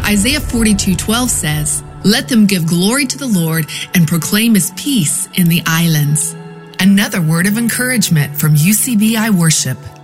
Isaiah 42:12 says, "Let them give glory to the Lord and proclaim his peace in the islands." Another word of encouragement from UCBI Worship.